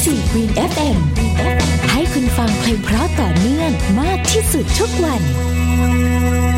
Music Win FM ให้คุณฟังเพลงเพราะต่อเนื่องมากที่สุดทุกวัน